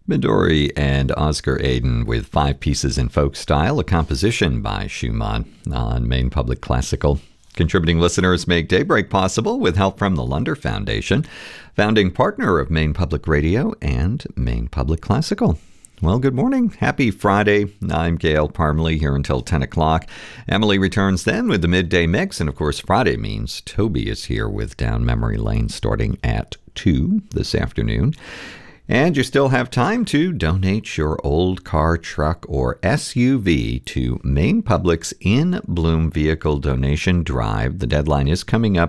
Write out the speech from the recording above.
Midori and Oscar Aden with Five Pieces in Folk Style, a composition by Schumann on Maine Public Classical. Contributing listeners make Daybreak possible with help from the Lunder Foundation, founding partner of Maine Public Radio and Maine Public Classical. Well, good morning. Happy Friday. I'm Gail Parmalee here until 10 o'clock. Emily returns then with the midday mix. And of course, Friday means Toby is here with Down Memory Lane starting at 2 this afternoon. And you still have time to donate your old car, truck, or SUV to Maine Public's In Bloom Vehicle Donation Drive. The deadline is coming up